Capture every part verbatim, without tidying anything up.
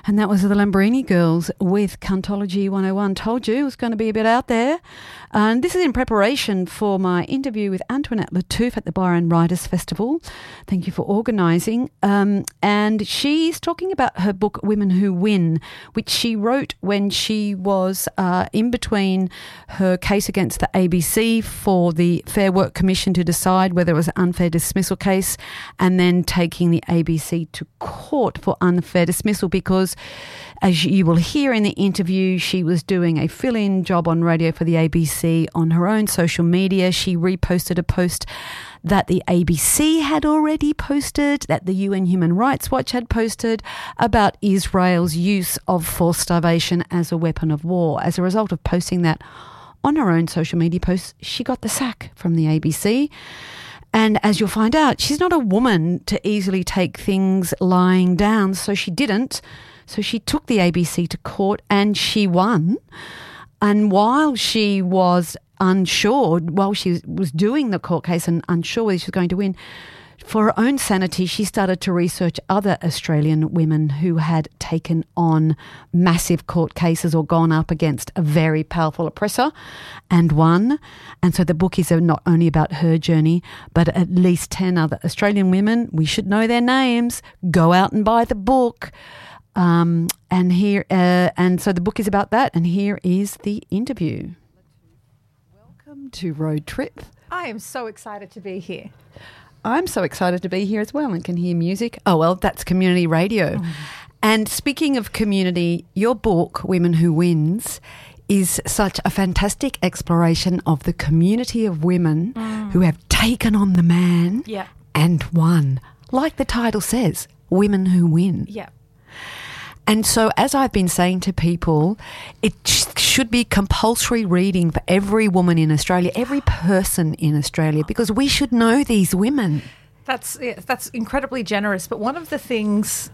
And that was the Lambrini Girls with Cuntology one oh one. Told you it was going to be a bit out there. And this is in preparation for my interview with Antoinette Lattouf at the Byron Writers Festival. Thank you for organising. Um, and she's talking about her book, Women Who Win, which she wrote when she was uh, in between her case against the A B C for the Fair Work Commission to decide whether it was an unfair dismissal case, and then taking the A B C to court for unfair dismissal because, as you will hear in the interview, she was doing a fill-in job on radio for the A B C. On her own social media, she reposted a post that the A B C had already posted, that the U N Human Rights Watch had posted, about Israel's use of forced starvation as a weapon of war. As a result of posting that on her own social media posts, she got the sack from the A B C. And as you'll find out, she's not a woman to easily take things lying down, so she didn't. So she took the A B C to court and she won. And while she was unsure, while she was doing the court case and unsure whether she was going to win, for her own sanity, she started to research other Australian women who had taken on massive court cases or gone up against a very powerful oppressor and won. And so the book is not only about her journey, but at least ten other Australian women. We should know their names. Go out and buy the book. Um, and here, uh, and so the book is about that. And here is the interview. Welcome to Road Trip. I am so excited to be here. I'm so excited to be here as well and can hear music. Oh, well, that's community radio. Mm. And speaking of community, your book, Women Who Wins, is such a fantastic exploration of the community of women mm. who have taken on the man yeah. and won. Like the title says, Women Who Win. Yeah. And so, as I've been saying to people, it sh- should be compulsory reading for every woman in Australia, every person in Australia, because we should know these women. That's yeah, that's incredibly generous. But one of the things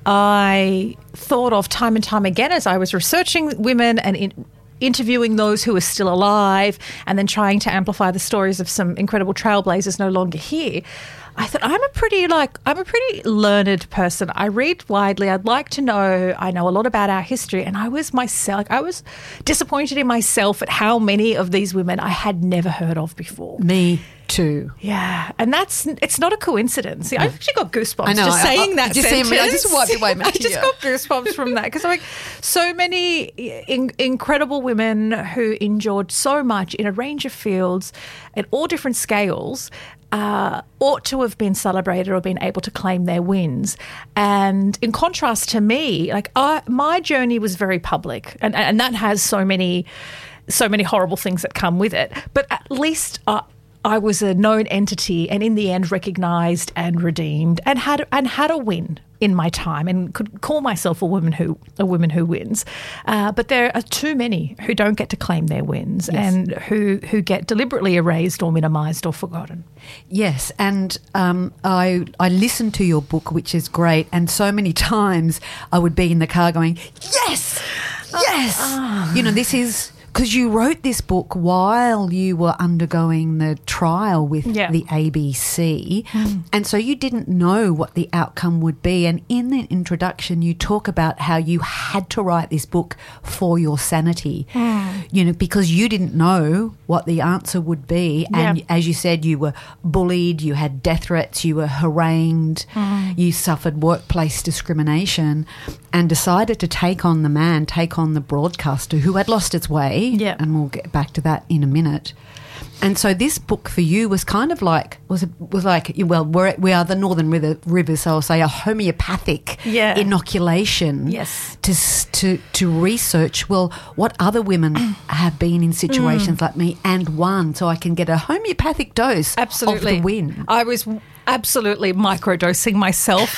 I thought of time and time again as I was researching women and in, interviewing those who are still alive and then trying to amplify the stories of some incredible trailblazers no longer here, I thought I'm a pretty like I'm a pretty learned person. I read widely. I'd like to know. I know a lot about our history, and I was myself. I was disappointed in myself at how many of these women I had never heard of before. Me too. Yeah, and that's it's not a coincidence. See, I've actually got goosebumps I know, just I, saying I, that just sentence. I just wiped away my I just got goosebumps from that because like so many in, incredible women who endured so much in a range of fields at all different scales. Uh, ought to have been celebrated or been able to claim their wins. And in contrast to me, like I, my journey was very public, and, and that has so many, so many horrible things that come with it. But at least uh, I was a known entity, and in the end, recognised and redeemed, and had and had a win in my time, and could call myself a woman who a woman who wins. Uh, but there are too many who don't get to claim their wins, yes. and who who get deliberately erased or minimised or forgotten. Yes, and um, I I listened to your book, which is great, and so many times I would be in the car going, yes, yes. Oh. You know, this is... Because you wrote this book while you were undergoing the trial with yeah. the A B C, mm. and so you didn't know what the outcome would be. And in the introduction, you talk about how you had to write this book for your sanity, mm. you know, because you didn't know what the answer would be. And yeah. as you said, you were bullied, you had death threats, you were harangued, mm. you suffered workplace discrimination, and decided to take on the man, take on the broadcaster who had lost its way. Yeah. And we'll get back to that in a minute. And so this book for you was kind of like was was like well we're, we are the Northern River, River so I'll say a homeopathic yeah. inoculation. Yes. To to to research well what other women have been in situations mm. like me and won, so I can get a homeopathic dose absolutely. of the win. I was absolutely microdosing myself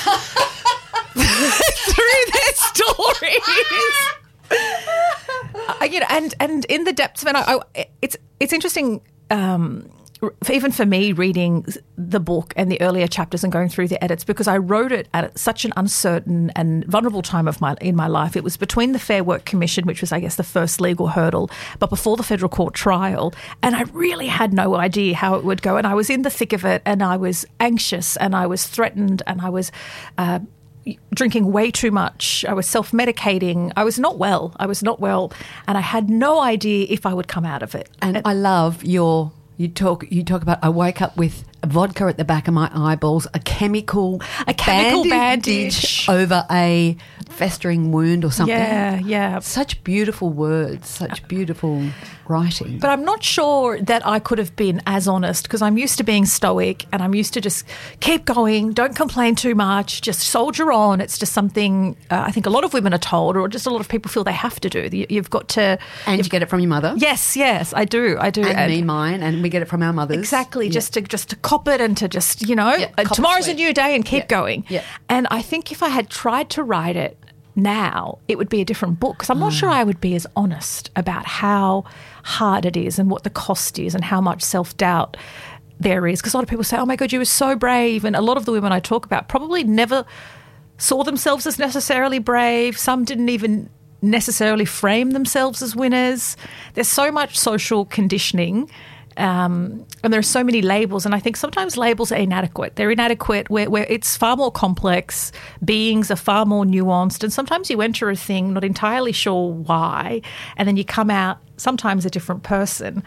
through their stories. Uh, you know, and, and in the depths of it, I, I, it's it's interesting, um, even for me, reading the book and the earlier chapters and going through the edits, because I wrote it at such an uncertain and vulnerable time of my in my life. It was between the Fair Work Commission, which was, I guess, the first legal hurdle, but before the federal court trial, and I really had no idea how it would go. And I was in the thick of it, and I was anxious, and I was threatened, and I was. Uh, drinking way too much. I was self-medicating. I was not well. I was not well. And I had no idea if I would come out of it. And, and I love your, you talk, you talk about, I wake up with vodka at the back of my eyeballs, a chemical, a chemical bandage, bandage over a festering wound or something. Yeah, yeah. Such beautiful words, such beautiful writing. But I'm not sure that I could have been as honest, because I'm used to being stoic and I'm used to just keep going, don't complain too much, just soldier on. It's just something uh, I think a lot of women are told, or just a lot of people feel they have to do. You, you've got to... And you get it from your mother? Yes, yes, I do. I do. And, and me, mine, and we get it from our mothers. Exactly, yeah. just to just to cop it and to just, you know, yeah, uh, tomorrow's sweet. a new day and keep yeah. going. Yeah. And I think if I had tried to write it now, it would be a different book, because I'm not mm. sure I would be as honest about how hard it is and what the cost is and how much self-doubt there is. Because a lot of people say, oh my God, you were so brave. And a lot of the women I talk about probably never saw themselves as necessarily brave. Some didn't even necessarily frame themselves as winners. There's so much social conditioning. Um, and there are so many labels, and I think sometimes labels are inadequate. They're inadequate where, where it's far more complex, beings are far more nuanced, and sometimes you enter a thing not entirely sure why, and then you come out sometimes a different person.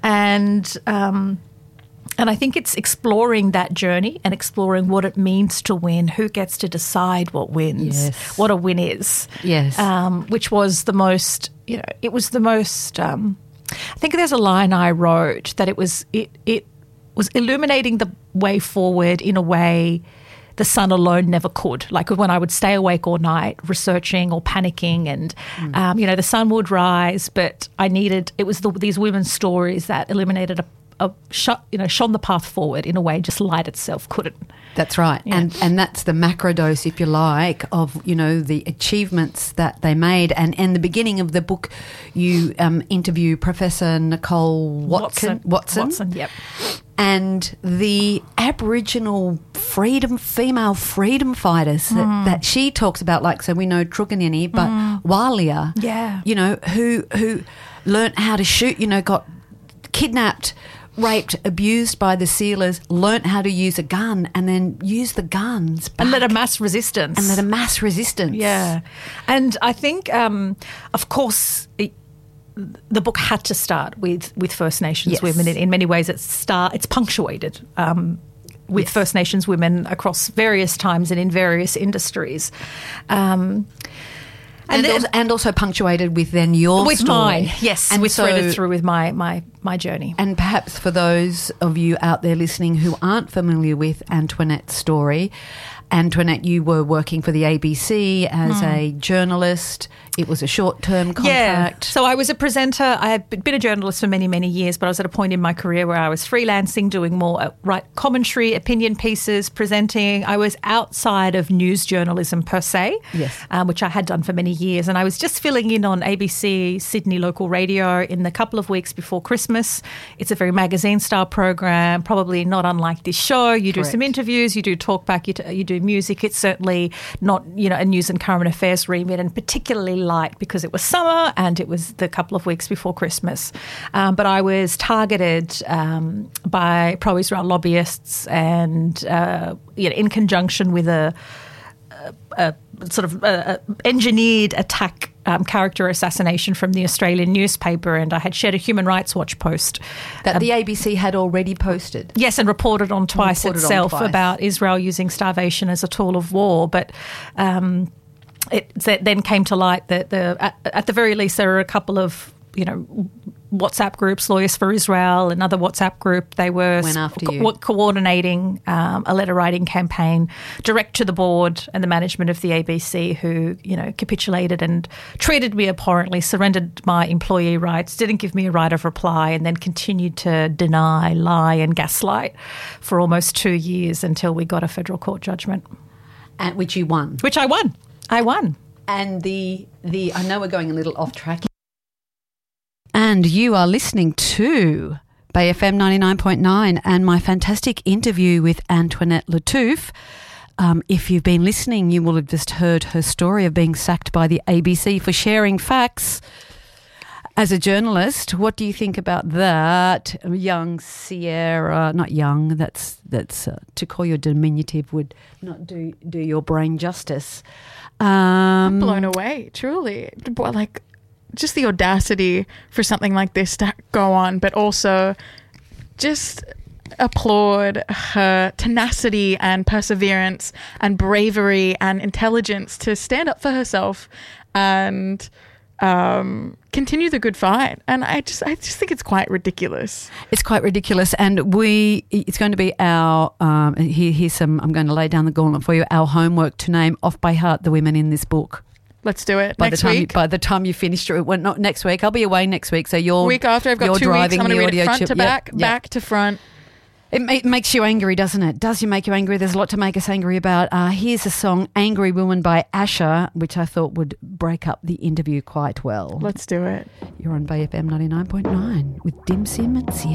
And um, and I think it's exploring that journey and exploring what it means to win, who gets to decide what wins, yes. what a win is. Yes. Um, which was the most, you know, it was the most... Um, I think there's a line I wrote that it was it it was illuminating the way forward in a way the sun alone never could. Like when I would stay awake all night researching or panicking, and mm. um, you know, the sun would rise, but I needed. It was the, these women's stories that illuminated a, a sh- you know shone the path forward in a way just light itself couldn't. That's right. Yeah. And and that's the macrodose, if you like, of, you know, the achievements that they made. And in the beginning of the book, you um, interview Professor Nicole Watson. Watson. Watson. Watson, yep. And the Aboriginal freedom, female freedom fighters mm. that, that she talks about, like, so we know Truganini, but mm. Walia, yeah. you know, who who learnt how to shoot, you know, got kidnapped, raped, abused by the sealers, learnt how to use a gun, and then use the guns back. And led a mass resistance. And led a mass resistance. Yeah. And I think, um, of course, it, the book had to start with, with First Nations yes. women. In, in many ways, it's, star, it's punctuated um, with yes. First Nations women across various times and in various industries. Um And, and, then, also, and also punctuated with then your with story. mine, yes, and with so, threaded through with my, my my journey. And perhaps for those of you out there listening who aren't familiar with Antoinette's story, Antoinette, you were working for the A B C as hmm. a journalist. It was a short-term contract. Yeah. So I was a presenter. I had been a journalist for many, many years, but I was at a point in my career where I was freelancing, doing more uh, right commentary, opinion pieces, presenting. I was outside of news journalism per se, yes, um, which I had done for many years. And I was just filling in on A B C Sydney local radio in the couple of weeks before Christmas. It's a very magazine-style program, probably not unlike this show. You do Correct. some interviews, you do talkback, you, t- you do music. It's certainly not, you know, a news and current affairs remit, and particularly light because it was summer and it was the couple of weeks before Christmas. Um, but I was targeted um, by pro-Israel lobbyists and, uh, you know, in conjunction with a, a, a sort of a, a engineered attack Um, character assassination from the Australian newspaper, and I had shared a Human Rights Watch post. That um, the A B C had already posted. Yes, and reported on twice reported itself on twice. about Israel using starvation as a tool of war. But um, it then came to light that the at, at the very least there are a couple of, you know, WhatsApp groups, Lawyers for Israel, another WhatsApp group. They were Went after you. co- coordinating um, a letter writing campaign direct to the board and the management of the A B C, who, you know, capitulated and treated me abhorrently, surrendered my employee rights, didn't give me a right of reply, and then continued to deny, lie and gaslight for almost two years until we got a federal court judgment. At which you won. Which I won. I won. And the the I know we're going a little off track. And you are listening to Bay F M ninety-nine point nine and my fantastic interview with Antoinette Lattouf. Um, if you've been listening, you will have just heard her story of being sacked by the A B C for sharing facts. As a journalist, what do you think about that? Young Sierra, not young, that's that's uh, to call you diminutive would not do do your brain justice. Um, I'm blown away, truly. Like, just the audacity for something like this to go on, but also just applaud her tenacity and perseverance and bravery and intelligence to stand up for herself and um, continue the good fight. And I just, I just think it's quite ridiculous. It's quite ridiculous, and we. It's going to be our. Um, here, here's some. I'm going to lay down the gauntlet for you. Our homework to name off by heart the women in this book. Let's do it By next the time week. You, by the time you finish through it, well, not next week. I'll be away next week, so you're week after I've got you're two weeks. I'm driving going to the read audio it front chip. to Yep, back, yep. back to front. It, ma- it makes you angry, doesn't it? Does you make you angry? There's a lot to make us angry about. Uh, here's a song, Angry Woman by Asher, which I thought would break up the interview quite well. Let's do it. You're on Bay F M ninety-nine point nine with Dim Sim and Sierra.